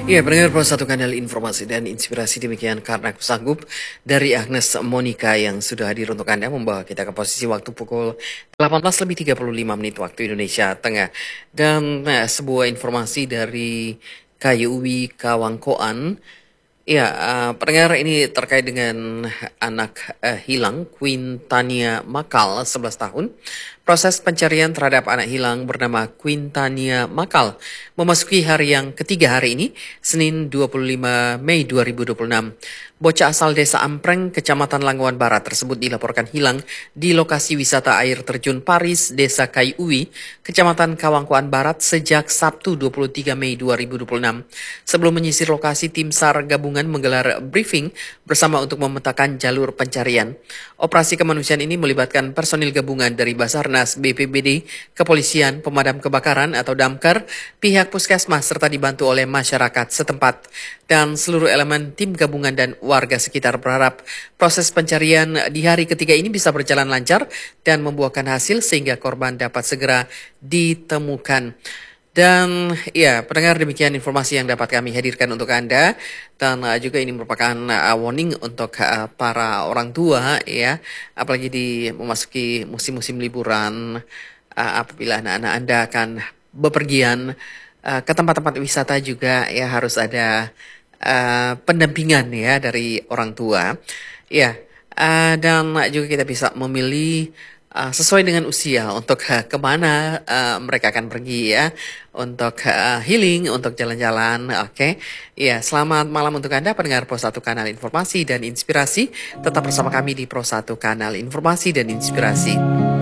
Iya, pendengar Pro Satu Kanal Informasi dan Inspirasi demikian karena aku sanggup dari Agnes Monica yang sudah hadir untuk Anda membawa kita ke posisi waktu pukul 18:35 waktu Indonesia Tengah. Dan sebuah informasi dari KYUI Kawangkoan. Ya, pendengar ini terkait dengan anak hilang Quintania Makal 11 tahun. Proses pencarian terhadap anak hilang bernama Quintania Makal memasuki hari yang ketiga hari ini, Senin 25 Mei 2026. Bocah asal desa Ampreng, Kecamatan Langguan Barat tersebut dilaporkan hilang di lokasi wisata air terjun Paris, Desa Kaiui, Kecamatan Kawangkoan Barat sejak Sabtu 23 Mei 2026. Sebelum menyisir lokasi, tim SAR gabungan menggelar briefing bersama untuk memetakan jalur pencarian. Operasi kemanusiaan ini melibatkan personil gabungan dari Basarnas, BPBD, Kepolisian, Pemadam Kebakaran atau Damkar, pihak puskesmas serta dibantu oleh masyarakat setempat. Dan seluruh elemen tim gabungan dan warga sekitar berharap proses pencarian di hari ketiga ini bisa berjalan lancar dan membuahkan hasil sehingga korban dapat segera ditemukan. Dan ya, pendengar demikian informasi yang dapat kami hadirkan untuk Anda. Dan juga ini merupakan warning untuk para orang tua ya, apalagi memasuki musim-musim liburan, apabila anak-anak Anda akan bepergian ke tempat-tempat wisata juga ya harus ada pendampingan ya dari orang tua. Ya, dan juga kita bisa memilih sesuai dengan usia untuk kemana mereka akan pergi ya, untuk healing, untuk jalan-jalan. Oke. Ya, selamat malam untuk Anda pendengar Pro 1 Kanal Informasi dan Inspirasi. Tetap bersama kami di Pro 1 Kanal Informasi dan Inspirasi.